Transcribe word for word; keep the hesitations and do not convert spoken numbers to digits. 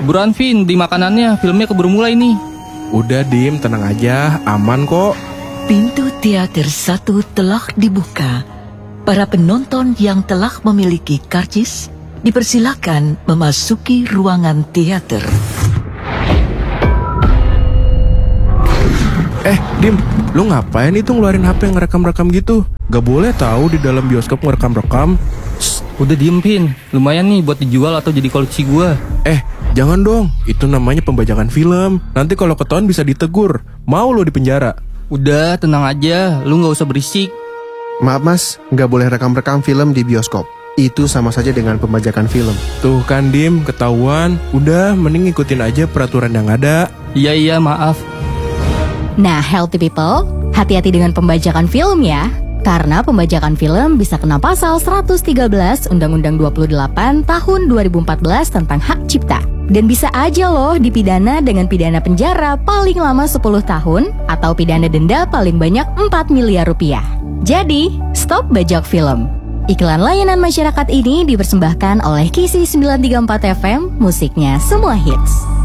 Buruan Vin, di makanannya, filmnya keburu mulai nih. Udah Dim, tenang aja, aman kok. Pintu teater satu telah dibuka. Para penonton yang telah memiliki karcis dipersilakan memasuki ruangan teater. Eh, Dim, lu ngapain itu ngeluarin H P ngerekam-rekam gitu? Gak boleh tahu di dalam bioskop ngerekam-rekam. Shh, udah diem Vin, lumayan nih buat dijual atau jadi koleksi gua. Eh, jangan dong, itu namanya pembajakan film. Nanti kalau ketahuan bisa ditegur. Mau lu di penjara? Udah, tenang aja, lu gak usah berisik. Maaf mas, nggak boleh rekam-rekam film di bioskop. Itu sama saja dengan pembajakan film. Tuh kan Dim, ketahuan. Udah, mending ikutin aja peraturan yang ada. Iya iya maaf. Nah, healthy people, hati-hati dengan pembajakan film ya. Karena pembajakan film bisa kena pasal seratus tiga belas Undang-Undang dua puluh delapan tahun dua ribu empat belas tentang hak cipta. Dan bisa aja loh dipidana dengan pidana penjara paling lama sepuluh tahun atau pidana denda paling banyak empat miliar rupiah. Jadi, stop bajak film. Iklan layanan masyarakat ini dipersembahkan oleh Kisi sembilan tiga empat F M, musiknya semua hits.